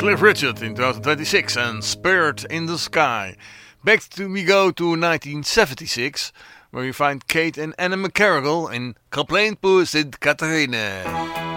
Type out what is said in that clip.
Cliff Richard in 2026 and Spirit in the Sky. We go to 1976, where we find Kate and Anna McCarrigal in Complaint pour Sint Catharine.